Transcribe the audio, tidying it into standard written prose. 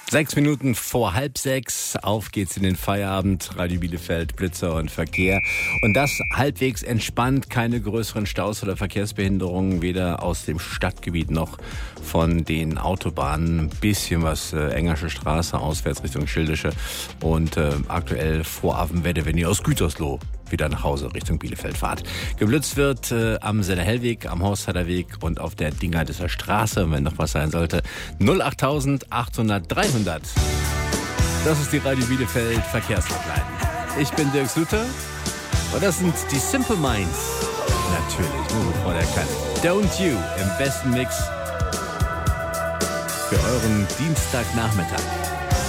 6 Minuten vor 5:30, auf geht's in den Feierabend, Radio Bielefeld, Blitzer und Verkehr. Und das halbwegs entspannt, keine größeren Staus oder Verkehrsbehinderungen, weder aus dem Stadtgebiet noch von den Autobahnen. Ein bisschen was Engersche Straße, auswärts Richtung Schildische und aktuell vor Affenwette, wenn ihr aus Gütersloh wieder nach Hause Richtung Bielefeld fahrt. Geblitzt wird am Senner-Hellweg, am Horsthaler Weg und auf der Dingerdisser Straße. Und wenn noch was sein sollte, 08000 800 300. Das ist die Radio Bielefeld Verkehrshotline. Ich bin Dirk Suter und das sind die Simple Minds. Natürlich, nur bevor der kann. Don't You im besten Mix für euren Dienstagnachmittag.